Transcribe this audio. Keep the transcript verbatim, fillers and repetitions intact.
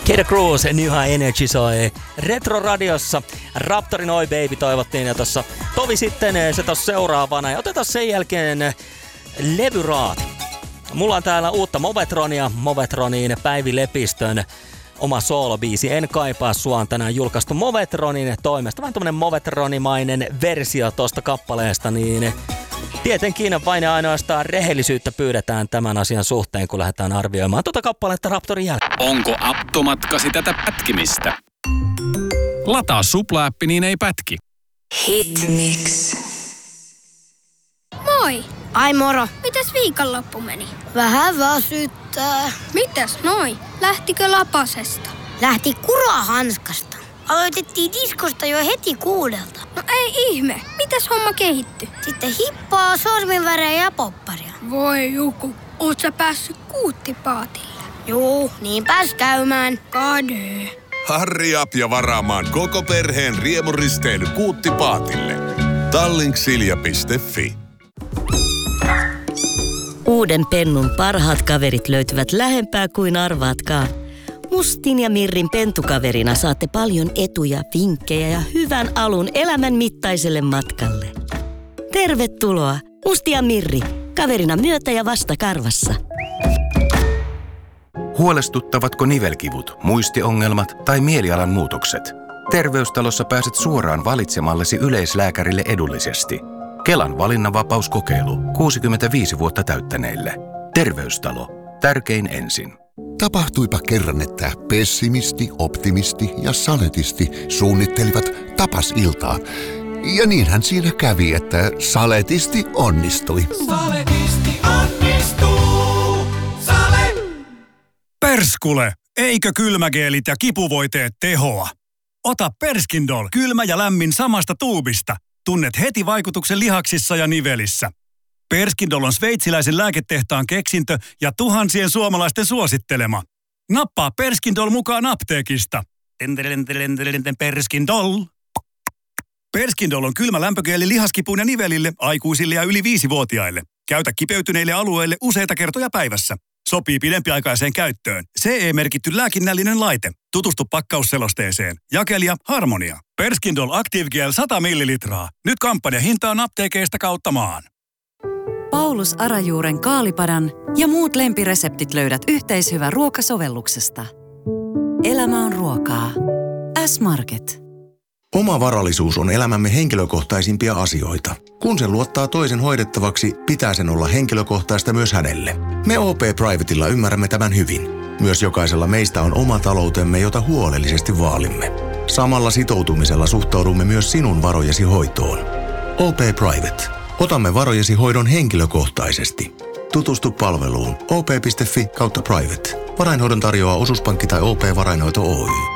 Kid Cruz, New High Energy soi Retro-radiossa. Raptorin Oi Baby toivottiin ja tossa tovi sitten se tossa seuraavana. Ja otetaan sen jälkeen levyraati. Mulla on täällä uutta Movetronia, Movetroniin Päivi Lepistön oma soolobiisi. En kaipaa sua on tänään julkaistu Movetronin toimesta. Vähän tämmönen Movetronimainen versio tosta kappaleesta, niin tietenkin vain ja ainoastaan rehellisyyttä pyydetään tämän asian suhteen, kun lähdetään arvioimaan tuota kappaletta Raptorin jälkeen. Onko aptomatkasi tätä pätkimistä? Lataa Supla-appi, niin ei pätki. Hitmix. Moi! Ai moro. Mitäs viikonloppu meni? Vähän väsyttää. Mitäs noi? Lähtikö lapasesta? Lähti kurahanskasta. Aloitettiin diskosta jo heti kuudelta. No ei ihme. Mitäs homma kehittyi? Sitten hippaa, sorminvärejä ja popparia. Voi Juku, oot sä päässyt kuuttipaatille? Juu, niin pääs käymään. Kade. Harri up ja varaamaan koko perheen riemuristeily Kuuttipaatille. Tallinksilja piste fi. Uuden Pennun parhaat kaverit löytyvät lähempää kuin arvaatkaan. Mustin ja Mirrin pentukaverina saatte paljon etuja, vinkkejä ja hyvän alun elämän mittaiselle matkalle. Tervetuloa, Musti ja Mirri, kaverina myötä ja vastakarvassa. Huolestuttavatko nivelkivut, muistiongelmat tai mielialan muutokset? Terveystalossa pääset suoraan valitsemallesi yleislääkärille edullisesti. Kelan valinnanvapauskokeilu kuusikymmentäviisi vuotta täyttäneille. Terveystalo. Tärkein ensin. Tapahtuipa kerran, että pessimisti, optimisti ja saletisti suunnittelivat tapasiltaa. Ja niinhän siinä kävi, että saletisti onnistui. Saletisti onnistuu. Sale! Perskule! Eikö kylmägeelit ja kipuvoiteet tehoa? Ota Perskindol, kylmä ja lämmin samasta tuubista. Tunnet heti vaikutuksen lihaksissa ja nivelissä. Perskindol on sveitsiläisen lääketehtaan keksintö ja tuhansien suomalaisten suosittelema. Nappaa Perskindol mukaan apteekista. Perskindol. Perskindol on kylmä lämpögeeli lihaskipuun ja nivelille, aikuisille ja yli viisivuotiaille. Käytä kipeytyneille alueille useita kertoja päivässä. Sopii pidempiaikaiseen käyttöön. C E-merkitty lääkinnällinen laite. Tutustu pakkausselosteeseen. Jakelija Harmonia. Perskindol Active Gel sata millilitraa. Nyt kampanjahintaan apteekeista kautta maan. Paulus Arajuuren kaalipadan ja muut lempireseptit löydät yhteishyvä ruokasovelluksesta. Elämä on ruokaa. S-Market. Oma varallisuus on elämämme henkilökohtaisimpia asioita. Kun sen luottaa toisen hoidettavaksi, pitää sen olla henkilökohtaista myös hänelle. Me O P Privatella ymmärrämme tämän hyvin. Myös jokaisella meistä on oma taloutemme, jota huolellisesti vaalimme. Samalla sitoutumisella suhtaudumme myös sinun varojesi hoitoon. O P Private. Otamme varojesi hoidon henkilökohtaisesti. Tutustu palveluun o p piste fi kautta private. Varainhoidon tarjoaa Osuuspankki tai O P Varainhoito Oy.